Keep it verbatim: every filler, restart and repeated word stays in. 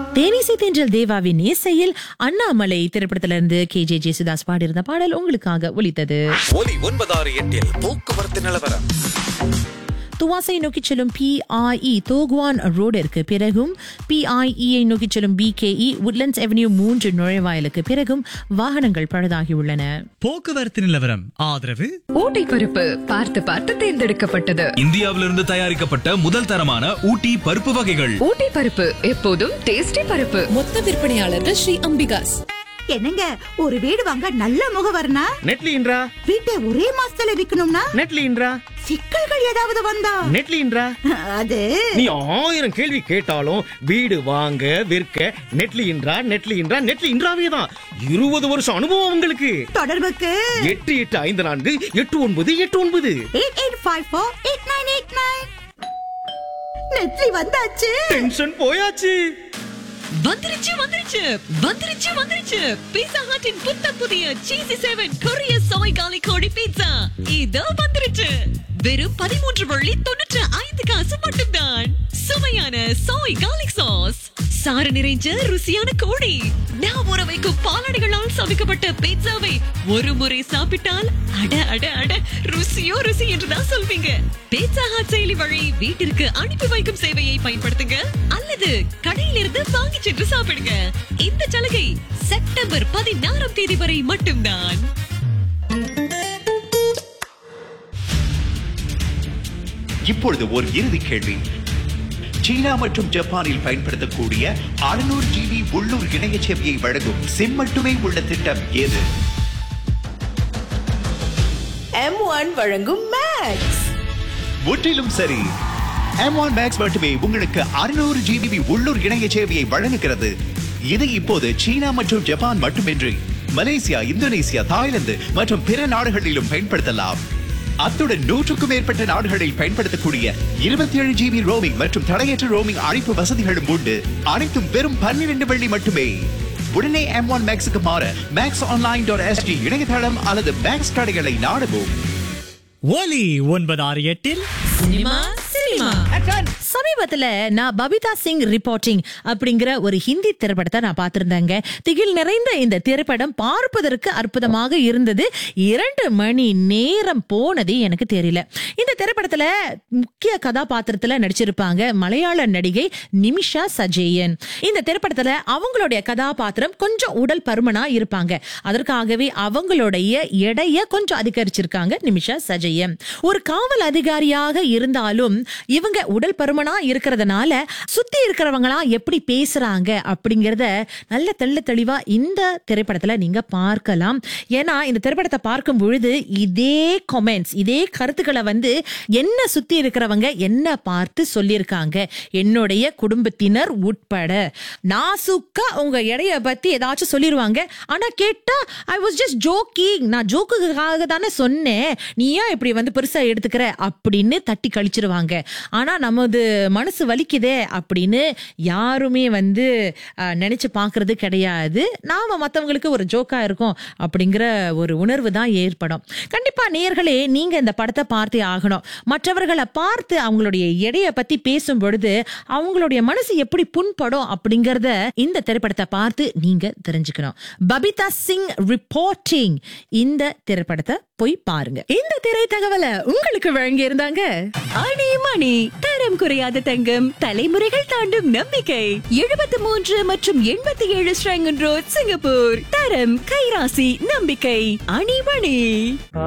தேனிசை தென்றல் தேவாவின் இசையில் அண்ணாமலை திரைப்படத்திலிருந்து கே ஜே ஜேசுதாஸ் பாடியிருந்த பாடல் உங்களுக்காக ஒலித்தது. ஒலி ஒன்பதாறு எட்டில் போக்குவரத்து நிலவரம். துவாசை நோக்கி செல்லும் பி ஐ இ தோகுவான் ரோடிற்கு பிறகும் பி ஐ இ நோக்கி செல்லும் B K E Woodlands avenue மூன்று நுழைவாயிலுக்கு பிறகும் வாகனங்கள் பழுதாகியுள்ளன. போக்குவரத்து நிலவரம் ஆதரவு ஊட்டி பருப்பு பார்த்து பார்த்து தேர்ந்தெடுக்கப்பட்டது. இந்தியாவிலிருந்து தயாரிக்கப்பட்ட முதல் தரமான ஊட்டி பருப்பு வகைகள். ஊட்டி பருப்பு எப்போதும் டேஸ்டி பருப்பு. மொத்த விற்பனையாளர்கள் ஸ்ரீ அம்பிகாஸ். என்னங்க, ஒரு வீடு வாங்க நல்ல முகவர்னா நெட்லின்றா, வீட்டை ஒரே மாசத்துல விக்கணும்னா நெட்லின்றா, சிக்கல்கள் ஏதாவது வந்தா நெட்லின்றா. அது நீ ஆயிரம் கேள்வி கேட்டாலும் வீடு வாங்க விற்க நெட்லின்றா நெட்லின்றா நெட்லின்றாவே தான். இருபது வருஷம் அனுபவம் உங்களுக்கு. தொடர்புக்கு எட்டு எட்டு ஐந்து நான்கு எட்டு ஒன்பது எட்டு ஒன்பது eight eight five four eight nine eight nine. நெட்லி வந்தாச்சு. டென்ஷன் போயாச்சு. வந்துருச்சு வந்துருச்சு வந்துருச்சு வந்துருச்சு பீட்சா ஹட்டின் புத்தம் புதிய சீசி செவன் கொரிய சோய் காலி கோழி பீட்சா இதோ வந்துருச்சு. வெறும் பதிமூன்று வள்ளி தொண்ணூற்று ஐந்து காசு மட்டும்தான். சுவையான சோய் கார்லிக் சாஸ், சாறு நிறைஞ்ச ருசியான கோழி, நான் ஊற வைக்கும் பாலாடைகளால் சமைக்கப்பட்ட பீட்சாவை ஒரு முறை சாப்பிட்டால் அட அட அட ருசியோ ருசி என்றுதான் சொல்வீங்க. பீட்சா ஹட் செயலி வழி வீட்டிற்கு அனுப்பி வைக்கும் சேவையை பயன்படுத்துங்க அல்லது கடையிலிருந்து வாங்கி சென்று சாப்பிடுங்க. இந்த சலுகை செப்டம்பர் பதினாறாம் தேதி வரை மட்டும்தான். இப்பொழுது ஒரு இறுதி கேள்வி. சீனா மற்றும் ஜப்பானில் பயன்படுத்தக்கூடிய அறுநூறு ஜிபி உள்ளூர் இணைய சேவையை வழங்கும் சிம் மட்டுமே உள்ள திட்டம் எது? எம் ஒன் வழங்கும் மேக்ஸ். முற்றிலும் சரி. எம் ஒன் மேக்ஸ் மட்டுமே உங்களுக்கு அறுநூறு ஜிபி உள்ளூர் இணைய சேவையை வழங்குகிறது. இது இப்போது சீனா மற்றும் ஜப்பான் மட்டுமின்றி மலேசியா, இந்தோனேசியா, தாய்லாந்து மற்றும் பிற நாடுகளிலும் பயன்படுத்தலாம். அத்துடன் நூற்றுக்கும் மேற்பட்ட நாடுகளில் பயன்படுத்தக்கூடிய இருபத்தி ஏழு ஜிபி ரோமிங் மற்றும் தடையற்ற ரோமிங் அழைப்பு வசதிகளும் உண்டு. அனைத்தும் வெறும் பன்னிரண்டு வெள்ளி மட்டுமே. உடனே எம் ஒன் மேக்ஸுக்கு மாற மேக்ஸ் ஆன்லைன் டாட் எஸ்டி இணையதளம் அல்லது மேக்ஸ் கடைகளை நாடவும். ஒலி ஒன்பது ஆறு எட்டில் சினிமா சினிமா சமீபத்துல நான் பபிதா சிங் ரிப்போர்ட்டிங் அப்படிங்கிற ஒரு ஹிந்தி திரைப்படத்தை நான் பார்த்திருந்தேங்க. திகில் நிறைந்த இந்த திரைப்படம் பார்ப்பதற்கு அற்புதமாக இருந்தது. இரண்டு மணி நேரம் போனது எனக்கு தெரியல. இந்த திரைப்படத்துல முக்கிய கதாபாத்திரத்துல நடிச்சிருப்பாங்க மலையாள நடிகை நிமிஷா சஜயன். இந்த திரைப்படத்துல அவங்களுடைய கதாபாத்திரம் கொஞ்சம் உடல் பருமனா இருப்பாங்க. அதற்காகவே அவங்களுடைய எடைய கொஞ்சம் அதிகரிச்சிருக்காங்க நிமிஷா சஜயன். ஒரு காவல் அதிகாரியாக இருந்தாலும் இவங்க உடல் பருமனா இருக்கிறதுனால சுத்தி இருக்கிறவங்களா எப்படி பேசுறாங்க அப்படிங்கறத நல்ல தெள்ள தெளிவா இந்த திரைப்படத்துல நீங்க பார்க்கலாம். ஏன்னா இந்த திரைப்படத்தை பார்க்கும் பொழுது இதே கமெண்ட்ஸ், இதே கருத்துக்களை வந்து என்ன சுத்தி இருக்கிறவங்க என்ன பார்த்து சொல்லியிருக்காங்க. என்னுடைய குடும்பத்தினர் உட்பட நாசுக்கா உங்க எடைய பத்தி ஏதாச்சும் சொல்லிருவாங்க. ஆனா கேட்டா ஐ வாஸ் ஜஸ்ட் ஜோக்கிங், நான் ஜோக்குக்காக தானே சொன்னேன், நீ ஏன் இப்படி வந்து பெருசா எடுத்துக்கிற அப்படின்னு தட்டி கழிச்சிருவாங்க. ஆனா நமது மனசு வலிக்குதே அப்படின்னு யாருமே வந்து நினைச்சு பாக்குறது கிடையாது. நாம மத்தவங்களுக்கு ஒரு ஜோக்கா இருக்கும் அப்படிங்கிற ஒரு உணர்வு தான் ஏற்படும். கண்டிப்பா நேயர்களே, நீங்க இந்த படத்தை பார்த்தே ஆகணும். மற்றவர்களை பார்த்து அவங்களுடைய எடையை பத்தி பேசும் பொழுது அவங்களுடைய மனசு எப்படி புண்படும் அப்படிங்கறத இந்த திரைப்படத்தை பார்த்து நீங்க தெரிஞ்சுக்கணும். பபிதா சிங் ரிப்போர்ட்டிங், இந்த திரைப்படத்தை போய் பாருங்க. இந்த திரை தகவலை உங்களுக்கு வழங்கி இருந்தாங்க அணி மணி, தரம் குறையாத தங்கம், தலைமுறைகள் தாண்டும் நம்பிக்கை. எழுபத்தி மூன்று மற்றும் எண்பத்தி ஏழு ஸ்ரங்கன் ரோட், சிங்கப்பூர். தரம், கைராசி, நம்பிக்கை. அணி மணி.